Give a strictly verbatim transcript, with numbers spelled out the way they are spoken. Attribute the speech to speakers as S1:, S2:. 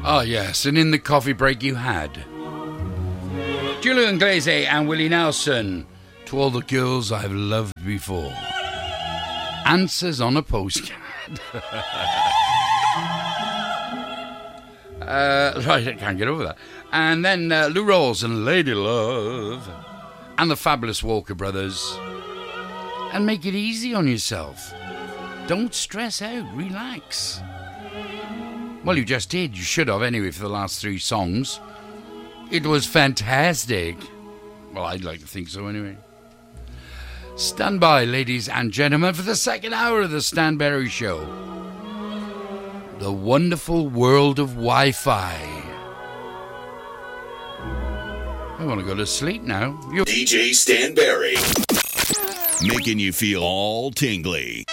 S1: Ah, yes, and in the coffee break you had Julian Glaze and Willie Nelson, To All the Girls I've Loved Before. Answers on a postcard. uh, right, I can't get over that. And then uh, Lou Rawls and Lady Love, and the Fabulous Walker Brothers. And make it easy on yourself. Don't stress out, relax. Well, you just did. You should have anyway for the last three songs. It was fantastic. Well, I'd like to think so anyway. Stand by, ladies and gentlemen, for the second hour of the Stan Berry Show. The wonderful world of Wi-Fi. I want to go to sleep now. You're-
S2: D J Stan Berry. Making you feel all tingly.